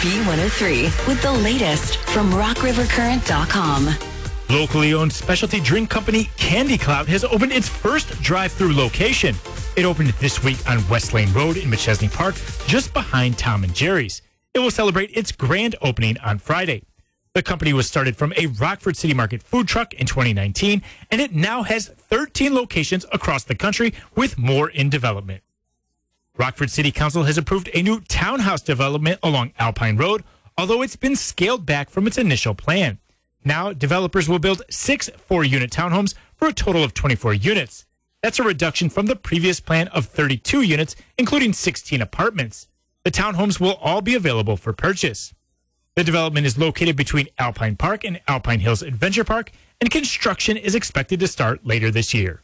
B103 with the latest from rockrivercurrent.com. Locally owned specialty drink company Candy Cloud has opened its first drive-through location. It opened this week on West Lane Road in McChesney Park, just behind Tom and Jerry's. It will celebrate its grand opening on Friday. The company was started from a Rockford City Market food truck in 2019, and it now has 13 locations across the country with more in development. Rockford City Council has approved a new townhouse development along Alpine Road, although it's been scaled back from its initial plan. Now, developers will build 6 4-unit townhomes for a total of 24 units. That's a reduction from the previous plan of 32 units, including 16 apartments. The townhomes will all be available for purchase. The development is located between Alpine Park and Alpine Hills Adventure Park, and construction is expected to start later this year.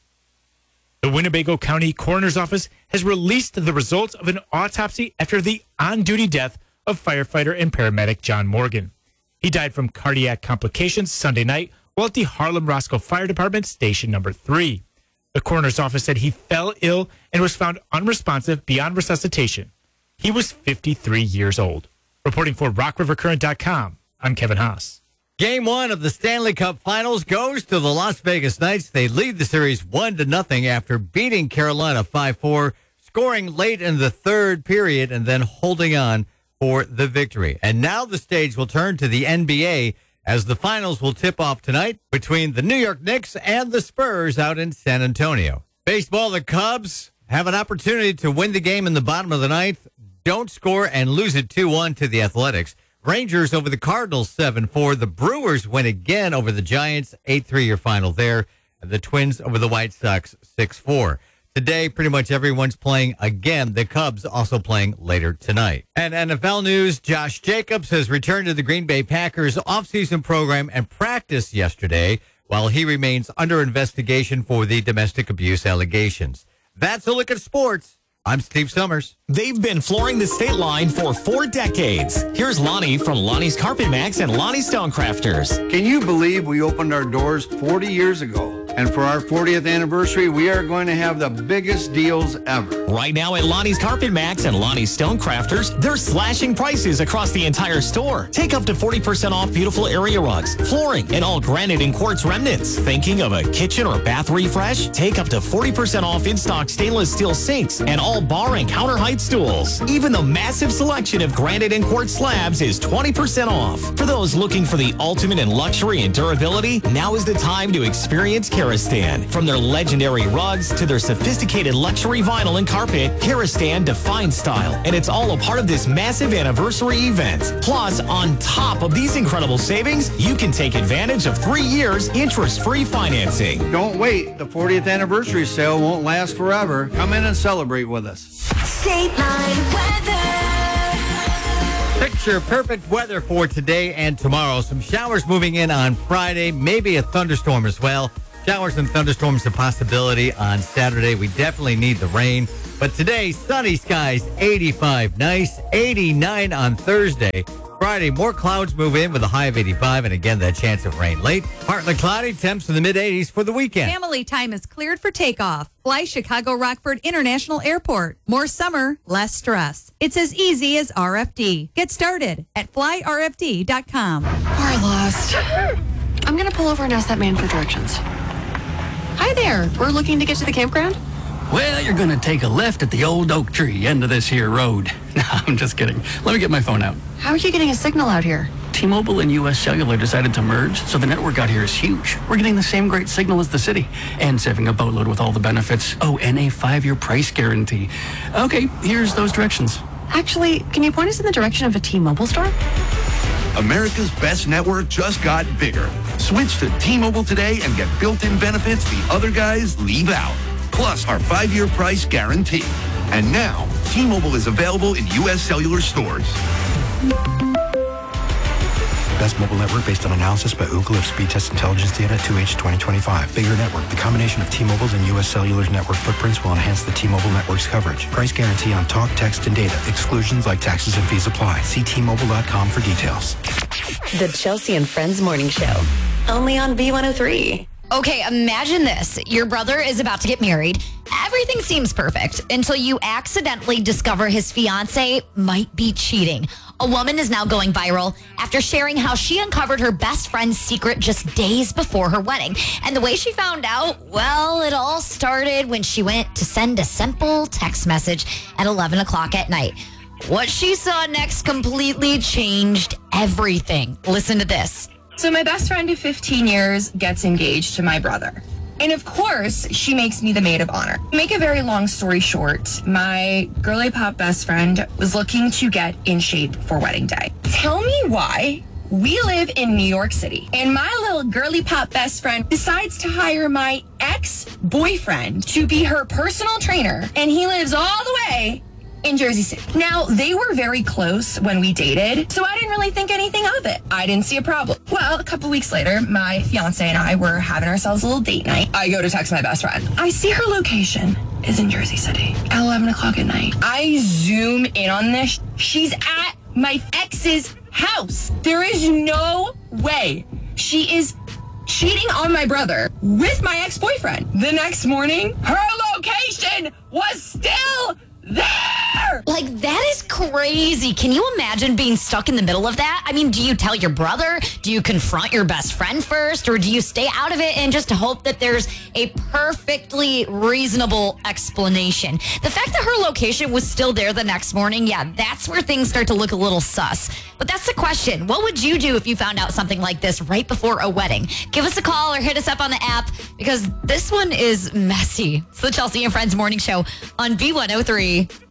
The Winnebago County Coroner's Office has released the results of an autopsy after the on-duty death of firefighter and paramedic John Morgan. He died from cardiac complications Sunday night while at the Harlem Roscoe Fire Department Station Number 3. The coroner's office said he fell ill and was found unresponsive beyond resuscitation. He was 53 years old. Reporting for RockRiverCurrent.com, I'm Kevin Haas. Game 1 of the Stanley Cup Finals goes to the Las Vegas Knights. They lead the series 1-0 after beating Carolina 5-4, scoring late in the third period and then holding on for the victory. And now the stage will turn to the NBA as the finals will tip off tonight between the New York Knicks and the Spurs out in San Antonio. Baseball, the Cubs have an opportunity to win the game in the bottom of the ninth, don't score, and lose it 2-1 to the Athletics. Rangers over the Cardinals 7-4. The Brewers win again over the Giants, 8-3 your final there. And the Twins over the White Sox 6-4. Today, pretty much everyone's playing again. The Cubs also playing later tonight. And NFL news, Josh Jacobs has returned to the Green Bay Packers offseason program and practiced yesterday while he remains under investigation for the domestic abuse allegations. That's a look at sports. I'm Steve Summers. They've been flooring the state line for 4 decades. Here's Lonnie from Lonnie's Carpet Max and Lonnie Stonecrafters. Can you believe we opened our doors 40 years ago? And for our 40th anniversary, we are going to have the biggest deals ever. Right now at Lonnie's Carpet Max and Lonnie's Stonecrafters, they're slashing prices across the entire store. Take up to 40% off beautiful area rugs, flooring, and all granite and quartz remnants. Thinking of a kitchen or bath refresh? Take up to 40% off in-stock stainless steel sinks and all bar and counter height stools. Even the massive selection of granite and quartz slabs is 20% off. For those looking for the ultimate in luxury and durability, now is the time to experience Karastan. From their legendary rugs to their sophisticated luxury vinyl and carpet, Karastan defines style, and it's all a part of this massive anniversary event. Plus, on top of these incredible savings, you can take advantage of 3 years interest-free financing. Don't wait. The 40th anniversary sale won't last forever. Come in and celebrate with us. State Line weather. Picture perfect weather for today and tomorrow. Some showers moving in on Friday, maybe a thunderstorm as well. Showers and thunderstorms a possibility on Saturday. We definitely need the rain. But today, sunny skies, 85, nice, 89 on Thursday. Friday, more clouds move in with a high of 85, and again, that chance of rain late. Partly cloudy, temps in the mid-80s for the weekend. Family time is cleared for takeoff. Fly Chicago Rockford International Airport. More summer, less stress. It's as easy as RFD. Get started at flyrfd.com. We're lost. I'm going to pull over and ask that man for directions. Hi there. We're looking to get to the campground. Well, you're going to take a left at the old oak tree end of this here road. No, I'm just kidding. Let me get my phone out. How are you getting a signal out here? T-Mobile and U.S. Cellular decided to merge, so the network out here is huge. We're getting the same great signal as the city and saving a boatload with all the benefits. Oh, and a 5-year price guarantee. Okay, here's those directions. Actually, can you point us in the direction of a T-Mobile store? America's best network just got bigger. Switch to T-Mobile today and get built-in benefits the other guys leave out. Plus our 5-year price guarantee. And now, T-Mobile is available in U.S. Cellular stores. Best mobile network based on analysis by Ookla of speed test intelligence data 2H 2025. Bigger network. The combination of T-Mobile's and U.S. Cellular's network footprints will enhance the T-Mobile network's coverage. Price guarantee on talk, text, and data. Exclusions like taxes and fees apply. See T-Mobile.com for details. The Chelsea and Friends Morning Show. Only on B103. Okay, imagine this. Your brother is about to get married. Everything seems perfect until you accidentally discover his fiance might be cheating. A woman is now going viral after sharing how she uncovered her best friend's secret just days before her wedding. And the way she found out, well, it all started when she went to send a simple text message at 11 o'clock at night. What she saw next completely changed everything. Listen to this. So my best friend of 15 years gets engaged to my brother. And of course, she makes me the maid of honor. Make a very long story short, my girly pop best friend was looking to get in shape for wedding day. Tell me why we live in New York City and my little girly pop best friend decides to hire my ex-boyfriend to be her personal trainer, and he lives all the way in Jersey City. Now, they were very close when we dated, so I didn't really think anything of it. I didn't see a problem. Well, a couple weeks later, my fiance and I were having ourselves a little date night. I go to text my best friend. I see her location is in Jersey City at 11 o'clock at night. I zoom in on this. She's at my ex's house. There is no way she is cheating on my brother with my ex-boyfriend. The next morning, her location was still there! Like, that is crazy. Can you imagine being stuck in the middle of that? I mean, do you tell your brother? Do you confront your best friend first? Or do you stay out of it and just hope that there's a perfectly reasonable explanation? The fact that her location was still there the next morning, yeah, that's where things start to look a little sus. But that's the question. What would you do if you found out something like this right before a wedding? Give us a call or hit us up on the app, because this one is messy. It's the Chelsea and Friends Morning Show on B103.